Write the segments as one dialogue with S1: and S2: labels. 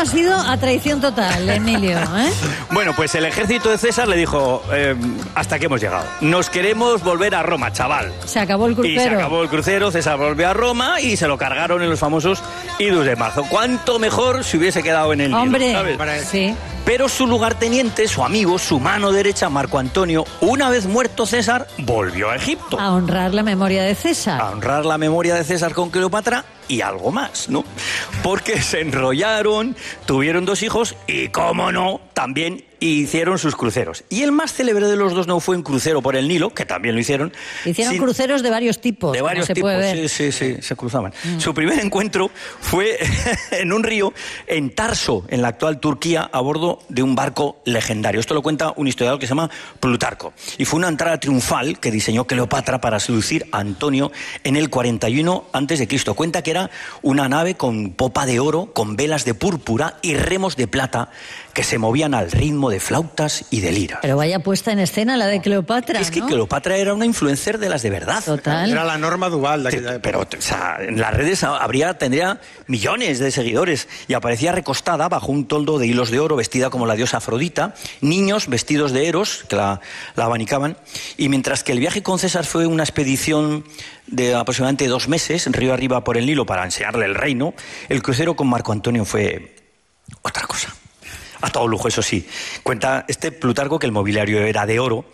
S1: ha sido a traición total, Emilio, ¿eh?
S2: Bueno, pues el ejército de César le dijo, hasta aquí hemos llegado. Nos queremos volver a Roma, chaval.
S1: Se acabó el crucero.
S2: Y se acabó el crucero, César volvió a Roma y se lo cargaron en los famosos idus de marzo. ¿Cuánto mejor si hubiese quedado en el Nilo?
S1: Hombre,
S2: ¿sabes?
S1: sí.
S2: Pero su lugarteniente, su amigo, su mano derecha, Marco Antonio, una vez muerto César, volvió a Egipto.
S1: A honrar la memoria de César.
S2: A honrar la memoria de César con Cleopatra y algo más, ¿no? Porque se enrollaron, tuvieron 2 hijos y, cómo no, también hicieron sus cruceros. Y el más célebre de los 2 no fue un crucero por el Nilo, que también lo hicieron.
S1: Hicieron cruceros de varios tipos.
S2: De varios tipos, sí, se cruzaban. Su primer encuentro fue en un río en Tarso, en la actual Turquía, a bordo de un barco legendario. Esto lo cuenta un historiador que se llama Plutarco. Y fue una entrada triunfal que diseñó Cleopatra para seducir a Antonio en el 41 a.C. Cuenta que era una nave con popa de oro, con velas de púrpura y remos de plata que se movían al ritmo de flautas y de liras.
S1: Pero vaya puesta en escena la de Cleopatra,
S2: Es que
S1: ¿no?
S2: Cleopatra era una influencer de las de verdad.
S1: Total.
S3: Era la Norma Duval de aquella época.
S2: Pero, o sea, en las redes tendría millones de seguidores y aparecía recostada bajo un toldo de hilos de oro, vestida como la diosa Afrodita, niños vestidos de Eros que la abanicaban, y mientras que el viaje con César fue una expedición de aproximadamente 2 meses, río arriba por el Nilo, para enseñarle el reino, el crucero con Marco Antonio fue otra cosa. A todo lujo, eso sí. Cuenta Plutarco que el mobiliario era de oro.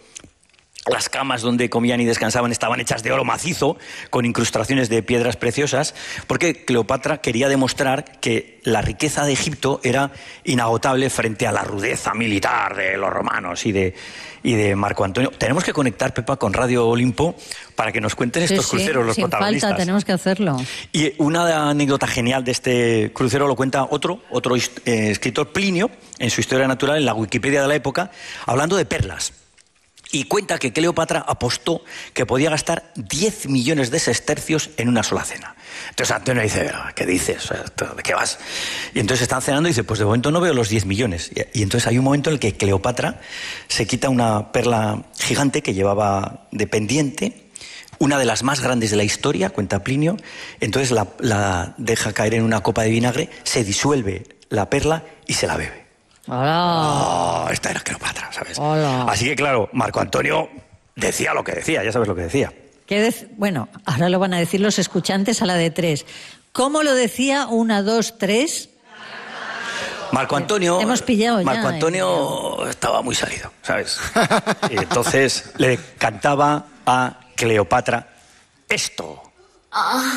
S2: Las camas donde comían y descansaban estaban hechas de oro macizo, con incrustaciones de piedras preciosas, porque Cleopatra quería demostrar que la riqueza de Egipto era inagotable frente a la rudeza militar de los romanos y de Marco Antonio. Tenemos que conectar, Pepa, con Radio Olimpo para que nos cuenten estos cruceros, los protagonistas.
S1: Sin falta, tenemos que hacerlo.
S2: Y una anécdota genial de este crucero lo cuenta otro escritor, Plinio, en su Historia Natural, en la Wikipedia de la época, hablando de perlas. Y cuenta que Cleopatra apostó que podía gastar 10 millones de sestercios en una sola cena. Entonces Antonio dice, ¿qué dices? ¿De qué vas? Y entonces están cenando y dice, pues de momento no veo los 10 millones. Y entonces hay un momento en el que Cleopatra se quita una perla gigante que llevaba de pendiente, una de las más grandes de la historia, cuenta Plinio. Entonces la deja caer en una copa de vinagre, se disuelve la perla y se la bebe.
S1: Hola.
S2: Oh, esta era Cleopatra, ¿sabes?
S1: Hola.
S2: Así que, claro, Marco Antonio decía lo que decía, ya sabes lo que decía.
S1: Bueno, ahora lo van a decir los escuchantes a la de 3. ¿Cómo lo decía? 1, 2, 3.
S2: Marco Antonio...
S1: Hemos pillado ya.
S2: Marco Antonio estaba muy salido, ¿sabes? Y entonces le cantaba a Cleopatra esto.